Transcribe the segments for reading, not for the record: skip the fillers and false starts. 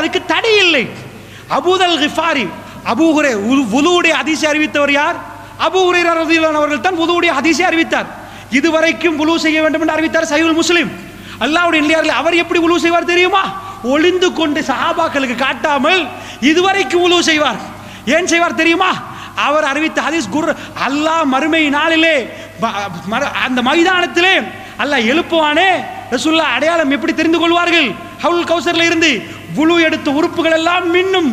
அதுக்கு தடை இல்லை. அபூதல் கிஃபாரி அபூஹுரை வுதுவுடைய ஹதீஸை அறிவித்தவர் யார்? அபூ ஹுரைரா ரலியல்லாஹு அவர்கள் தான் வுதுவுடைய ஹதீஸை அறிவித்தார். இதுவரைக்கும் வுது செய்ய வேண்டும் என்று அறிவித்தார் சஹீஹுல் முஸ்லிம். அல்லாஹ்வுடைய நல்லடியார்களே, அவர் எப்படி வுது செய்வார் தெரியுமா? ஒளிந்து கொண்டு சஹாபாக்களுக்கு காட்டாமல் இதுவரைக்கும் வுது செய்வார். ஏன் செய்வார் தெரியுமா? அவர் அறிவித்த ஹதீஸ் அல்லாஹ் மறுமை நாளிலே அந்த மைதானத்திலே அல்லாஹ் எழுப்புவானே, ரசூலுல்லாஹ் அடையாளம் எப்படி தெரிந்து கொள்வார்கள்? ஹவுல் கௌசர்ல இருந்து வுது எடுத்த உறுப்புகள் எல்லாம் மின்னும்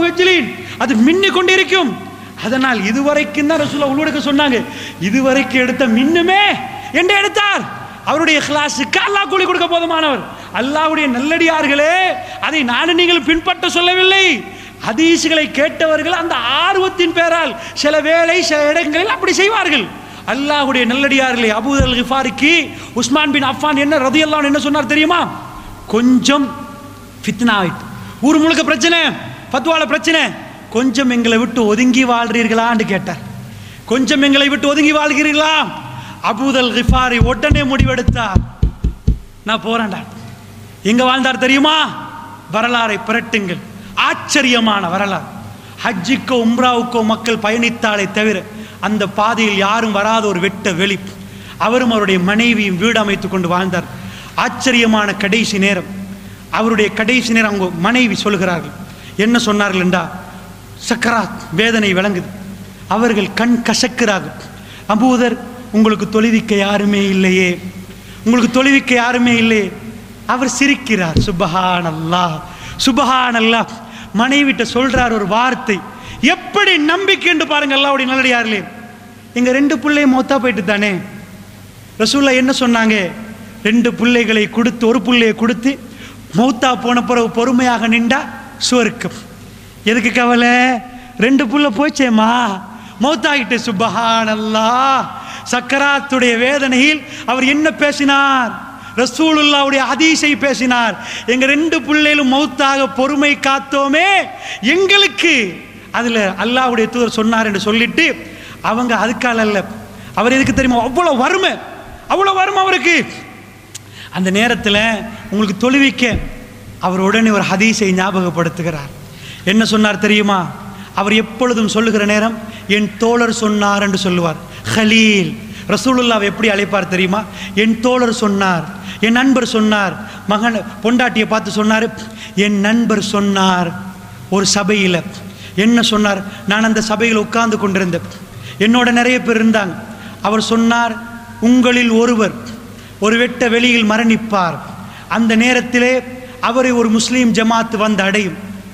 அது மின்னி கொண்டிருக்கும். அதனால் இதுவரைக்கும் தான் ரசூலுல்லாஹ் வுது எடுக்க சொன்னாங்க. இதுவரைக்கும் எடுத்த மின்னுமே என்று எடுத்தார். அவருடைய இக்லாஸுக்கு அல்லாஹ் கூலி கொடுக்க போதுமானவர். அல்லாஹ்வுடைய நல்லடியார்களே, அதை நானும் நீங்கள் பின்பற்ற சொல்லவில்லை. ஹதீஸ்களை கேட்டவர்கள் அந்த ஆர்வத்தின் பேரால் சில வேளை சில இடங்களில் அப்படி செய்வார்கள். அல்லாஹ்வுடைய நல்லடியார்களே, அபூதல் கிஃபாரிக்கு உஸ்மான் பின் அஃபான் என்ன ரலியல்லாஹு அன்ஹு என்ன சொன்னார் தெரியுமா? கொஞ்சம் ஃபித்னா ஆயிட்டு, ஊர் முழுக்க பிரச்சனை, ஃபத்வால பிரச்சனை, கொஞ்சம் எங்களை விட்டு ஒதுங்கி வாழ்றீர்களான்னு கேட்டார். கொஞ்சம் எங்களை விட்டு ஒதுங்கி வாழ்கிறீர்களா? அபூதல் கிஃபாரி உடனே முடிவெடுத்தார், நான் போறேன்டா. எங்க வாழ்ந்தார் தெரியுமா? வரலாறை புரட்டுங்கள், ஆச்சரியமான வரலாறு. ஹஜ்ஜுக்கோ உம்ராவுக்கோ மக்கள் பயணித்தாலே தவிர அந்த பாதையில் யாரும் வராத ஒரு வெட்ட வெளி. அவரும் அவருடைய மனைவியும் வீடு அமைத்துக் கொண்டு வாழ்ந்தார். ஆச்சரியமான கடைசி நேரம். அவருடைய கடைசி நேரம் அவங்க மனைவி சொல்கிறார்கள், என்ன சொன்னார்கள் என்றா, சக்கராத் வேதனை விளங்குது. அவர்கள் கண் கசக்கிறார்கள். அபூதர், உங்களுக்கு தொழுவிக்க யாருமே இல்லையே, உங்களுக்கு தொழுவிக்க யாருமே இல்லையே. அவர் சிரிக்கிறார். சுப்ஹானல்லாஹ் சுப்ஹானல்லாஹ். மனைவிட்ட சொல்றார் ஒரு வார்த்தை, எப்படி நம்பிக்கை என்று பாருங்க. அல்லாஹ்வுடைய நல்லடியார்களே, எங்க 2 பிள்ளையும் மௌத்தா போயிட்டு தானே. ரசூலுல்லாஹ் என்ன சொன்னாங்க? 2 பிள்ளைகளை கொடுத்து, ஒரு பிள்ளையை கொடுத்து மௌத்தா போன பிறகு பொறுமையாக நின்றா சுவர்க்கம். எதுக்கு கவலை? 2 பிள்ளை போச்சேம்மா, மௌத்தாகிட்டு. சுப்ஹானல்லாஹ். சக்கராத்துடைய வேதனையில் அவர் என்ன பேசினார்? ரசூலுல்லாஹ்வுடைய ஹதீஸை பேசினார். எங்க 2 பிள்ளைகளும் மௌத்தாக பொறுமை காத்தோமே, எங்களுக்கு அதுல அல்லாஹ்வுடைய தூதர் சொன்னார் என்று சொல்லிட்டு அவங்க அதுக்கால அல்ல. அவர் எதுக்கு தெரியுமா? அவ்வளவு வறுமை, அவ்வளவு வறுமை அவருக்கு. அந்த நேரத்தில் உங்களுக்கு தொழுவிக்க அவர் உடனே ஒரு ஹதீஸை ஞாபகப்படுத்துகிறார். என்ன சொன்னார் தெரியுமா? அவர் எப்பொழுதும் சொல்லுகிற நேரம் என் தோழர் சொன்னார் என்று சொல்லுவார். ஹலீல். ரசூலுல்லாஹ் எப்படி அழைப்பார் தெரியுமா? என் தோழர் சொன்னார், என் நண்பர் சொன்னார். மகன் பொண்டாட்டியை பார்த்து சொன்னார், என் நண்பர் சொன்னார். ஒரு சபையில் என்ன சொன்னார்? நான் அந்த சபையில் உட்கார்ந்து கொண்டிருந்தேன், என்னோட நிறைய பேர் இருந்தாங்க. அவர் சொன்னார், உங்களில் ஒருவர் ஒரு வெட்ட வெளியில் மரணிப்பார். அந்த நேரத்திலே அவரை ஒரு முஸ்லீம் ஜமாத்து வந்து அடையும்.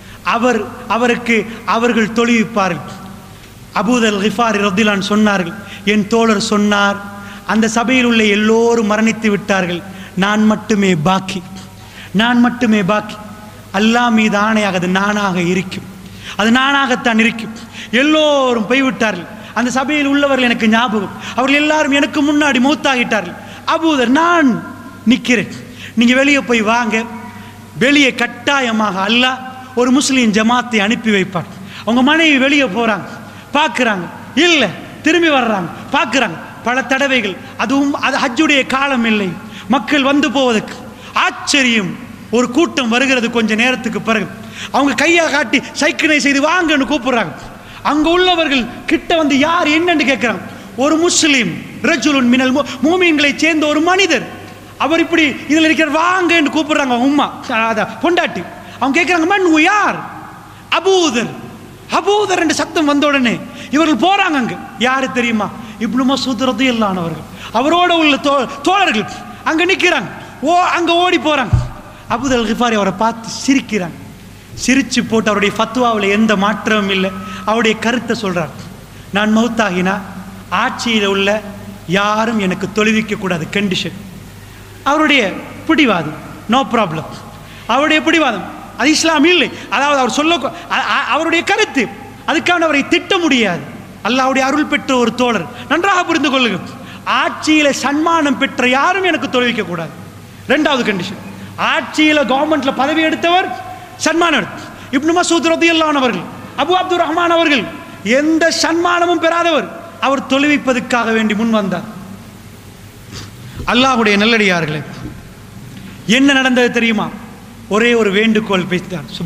அவருக்கு அவர்கள் தொழுவிப்பார்கள். அபூதல் கிஃபாரி ரலியல்லாஹு அன்ஹு சொன்னார்கள், என் தோழர் சொன்னார், அந்த சபையில் உள்ள எல்லோரும் மரணித்து விட்டார்கள், நான் மட்டுமே பாக்கி, நான் மட்டுமே பாக்கி. அல்லாஹ் மீது ஆணையாக அது நானாக இருக்கும், அது நானாகத்தான் இருக்கும். எல்லோரும் போய்விட்டார்கள். அந்த சபையில் உள்ளவர்கள் எனக்கு ஞாபகம், அவர்கள் எல்லாரும் எனக்கு முன்னாடி மௌத்தாகிட்டார்கள். அபூதர், நான் நிற்கிறேன், நீங்க வெளியே போய் வாங்க. வெளியே கட்டாயமாக அல்லாஹ் ஒரு முஸ்லீம் ஜமாத்தை அனுப்பி வைப்பார். அவங்க மனைவி வெளியே போறாங்க, பார்க்குறாங்க, இல்லை திரும்பி வர்றாங்க, பார்க்குறாங்க. பல தடவைகள். அதுவும் அது ஹஜ்ஜுடைய காலம் இல்லை, மக்கள் வந்து போவதற்கு. ஆச்சரியம், ஒரு கூட்டம் வருகிறது. கொஞ்ச நேரத்துக்கு பிறகு அவங்க கையை காட்டி சைக்கிளை செய்து வாங்கன்னு கூப்பிடுறாங்க. அங்க உள்ளவர்கள் கிட்ட வந்து யார் என்னன்னு கேட்கிறாங்க. ஒரு முஸ்லீம், ரஜுலுன் மினல் மூமின்களை சேர்ந்த ஒரு மனிதர். அவர் இப்படி இதில் இருக்கிற வாங்க என்று கூப்பிடுறாங்க. உம்மா பொண்டாட்டி. அவங்க கேட்கிறாங்க, மன் யார்? அபூதர். அபூதர் என்ற சத்தம் வந்த உடனே இவர்கள் போறாங்க. அங்க யாரு தெரியுமா? இப்னு மஸ்ஊத் ரலியல்லாஹு அன்ஹு அவர்கள், அவரோட உள்ள தோழர்கள் அங்க நிற்கிறாங்க. அங்க ஓடி போறாங்க. அபூதல் கிஃபாரி அவரை பார்த்து சிரிக்கிறாங்க. சிரிச்சு போட்டு அவருடைய ஃபத்வாவில் எந்த மாற்றமும் இல்லை. அவருடைய கருத்தை சொல்றார், நான் மௌத்தாகினா ஆட்சியில் உள்ள யாரும் எனக்கு தொழுவிக்க கூடாது, கண்டிஷன். அவருடைய பிடிவாதம், நோ ப்ராப்ளம். அவருடைய பிடிவாதம், அது இஸ்லாம் இல்லை. அதாவது அவர் சொல்ல அவருடைய கருத்து, அதுக்கான அவரை திட்ட முடியாது. அல்லாஹ்வுடைய அருள் பெற்ற ஒரு தோழர், நன்றாக புரிந்து கொள்ளுங்கள். ஆட்சியில சன்மானம் பெற்ற யாரும் எனக்கு தொழுவிக்க கூடாது. 2வது கண்டிஷன், ஆட்சியில கவர்மெண்ட்ல பதவி எடுத்தவர் சன்மானம். இப்னு மஸ்ஊத் ரலியல்லாஹு அன்ஹு அவர்கள், அபு அப்துர் ரஹ்மான் அவர்கள் எந்த சன்மானமும் பெறாதவர், அவர் தொழுவிப்பதற்காக வேண்டி முன் வந்தார். அல்லாஹ்வுடைய நல்லடியார்களே, என்ன நடந்தது தெரியுமா? ஒரே ஒரு வேண்டுகோள் பேசினார்.